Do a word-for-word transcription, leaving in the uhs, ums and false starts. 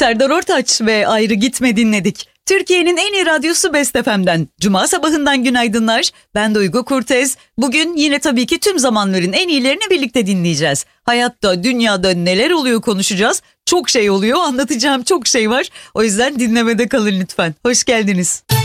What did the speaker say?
Serdar Ortaç ve Ayrı Gitme dinledik. Türkiye'nin en iyi radyosu Best F M'den. Cuma sabahından günaydınlar. Ben Duygu Kurtez. Bugün yine tabii ki tüm zamanların en iyilerini birlikte dinleyeceğiz. Hayatta, dünyada neler oluyor konuşacağız. Çok şey oluyor, anlatacağım çok şey var. O yüzden dinlemede kalın lütfen. Hoş geldiniz.